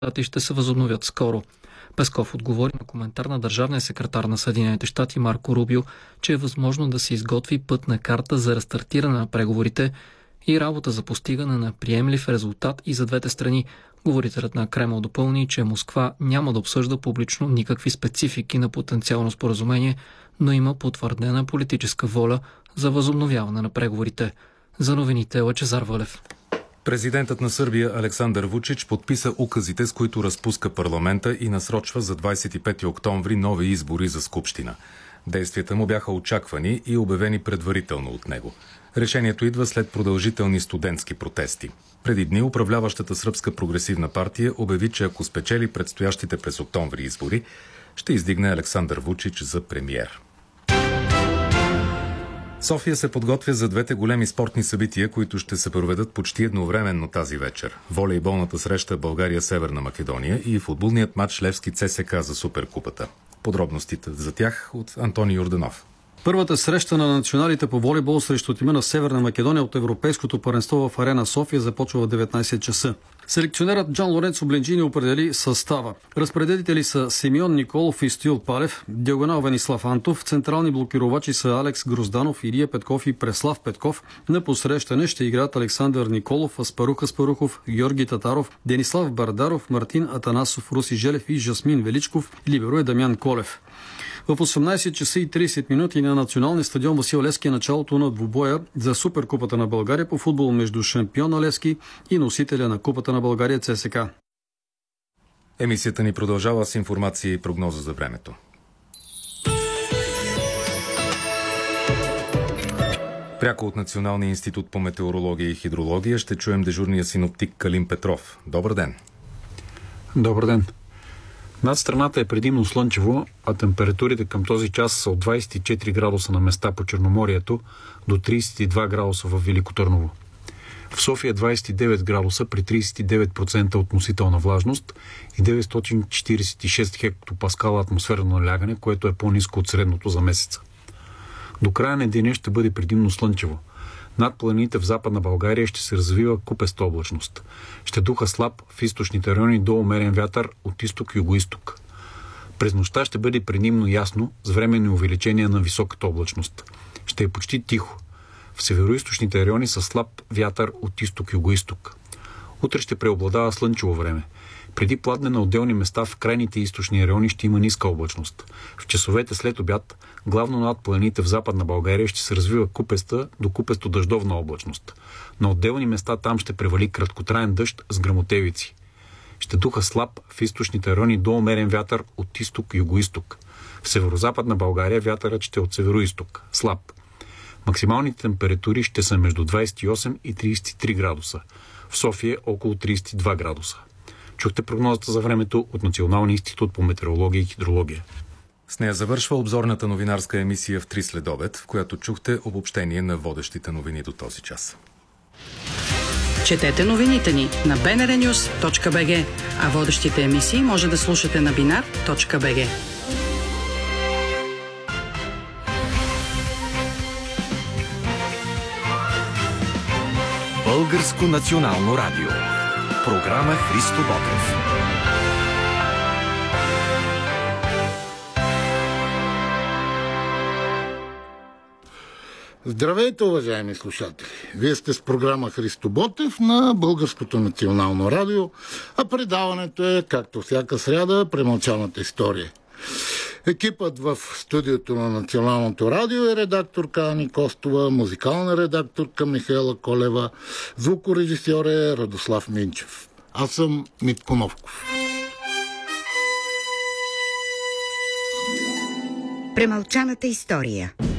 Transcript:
и ще се възобновят скоро. Песков отговори на коментар на държавния секретар на Съединените щати Марко Рубио, че е възможно да се изготви пътна карта за рестартиране на преговорите и работа за постигане на приемлив резултат и за двете страни. Говорителят на Кремъл допълни, че Москва няма да обсъжда публично никакви специфики на потенциално споразумение, но има потвърдена политическа воля за възобновяване на преговорите. За новините Лъчезар Вълев. Президентът на Сърбия Александър Вучич подписа указите, с които разпуска парламента и насрочва за 25 октомври нови избори за Скупщина. Действията му бяха очаквани и обявени предварително от него. Решението идва след продължителни студентски протести. Преди дни управляващата Сръбска прогресивна партия обяви, че ако спечели предстоящите през октомври избори, ще издигне Александър Вучич за премиер. София се подготвя за двете големи спортни събития, които ще се проведат почти едновременно тази вечер. Волейболната среща България-Северна Македония и футболният матч Левски ЦСКА за Суперкупата. Подробностите за тях от Антони Йорданов. Първата среща на националите по волейбол срещу тима на Северна Македония от Европейското първенство в Арена София започва в 19 часа. Селекционерът Джан Лоренцо Бленджини определи състава. Разпределители са Симеон Николов и Стоил Палев, диагонал Венислав Антов, централни блокировачи са Алекс Грозданов, Илия Петков и Преслав Петков. На посрещане ще играят Александър Николов, Аспарух Аспарухов, Георги Татаров, Денислав Бардаров, Мартин Атанасов, Руси Желев и Жасмин Величков, либеро е Дамян Колев. В 18 часа и 30 минути на националния стадион Васил Левски е началото на двубоя за Суперкупата на България по футбол между шампиона Левски и носителя на Купата на България ЦСКА. Емисията ни продължава с информация и прогноза за времето. Пряко от Националния институт по метеорология и хидрология ще чуем дежурния синоптик Калин Петров. Добър ден! Добър ден! Над страната е предимно слънчево, а температурите към този час са от 24 градуса на места по Черноморието до 32 градуса в Велико Търново. В София 29 градуса при 39% относителна влажност и 946 хектопаскала атмосферно налягане, което е по-ниско от средното за месеца. До края на деня ще бъде предимно слънчево. Над планините в Западна България ще се развива купеста облачност. Ще духа слаб в източните райони до умерен вятър от изток-югоизток. През нощта ще бъде предимно ясно с временни увеличения на високата облачност. Ще е почти тихо. В североизточните райони са слаб вятър от изток-югоизток. Утре ще преобладава слънчево време. Преди пладне на отделни места в крайните източни райони ще има ниска облачност. В часовете след обяд, главно над планините в Западна България ще се развива купеста до купесто дъждовна облачност. На отделни места там ще превали краткотраен дъжд с гръмотевици. Ще духа слаб в източните райони до умерен вятър от изток-югоизток. В северозападна България вятърът ще е от североизток, слаб. Максималните температури ще са между 28 и 33 градуса. В София около 32 градуса. Чухте прогнозата за времето от Националния институт по метеорология и хидрология. С нея завършва обзорната новинарска емисия в 3 следобед, в която чухте обобщение на водещите новини до този час. Четете новините ни на bnrnews.bg, а водещите емисии може да слушате на binar.bg. Българско национално радио. Програма Христо Ботев. Здравейте, уважаеми слушатели! Вие сте с програма Христо Ботев на Българското национално радио, а предаването е, както всяка сряда, премълчаната история. Екипът в студиото на Националното радио е редакторка Ани Костова, музикална редакторка Михаела Колева, звукорежисьор е Радослав Минчев. Аз съм Митко Новков. Премълчаната история.